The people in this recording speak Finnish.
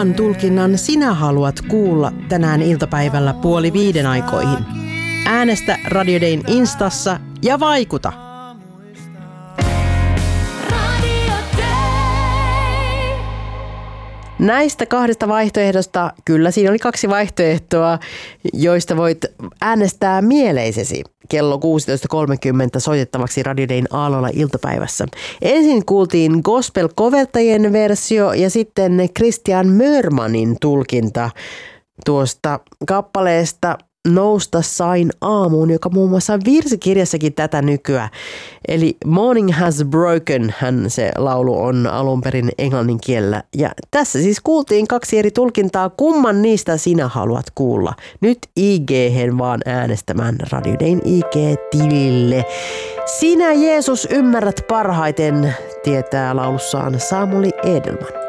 kumman tulkinnan sinä haluat kuulla tänään iltapäivällä 4:30 aikoihin? Äänestä Radio Dayn Instassa ja vaikuta! Näistä kahdesta vaihtoehdosta, kyllä siinä oli 2 vaihtoehtoa, joista voit äänestää mieleisesi kello 16.30 soitettavaksi Radio Dayn aallolla iltapäivässä. Ensin kuultiin gospel-kovertajien versio ja sitten Christian Mörmanin tulkinta tuosta kappaleesta Nousta sain aamuun, joka muun muassa virsikirjassakin tätä nykyä. Eli Morning Has Broken, se laulu on alun perin englannin kielellä. Ja tässä siis kuultiin 2 eri tulkintaa, kumman niistä sinä haluat kuulla. Nyt IG:hen vaan äänestämään Radio Dayn IG-tilille. Sinä Jeesus ymmärrät parhaiten, tietää laulussaan Samuli Edelman.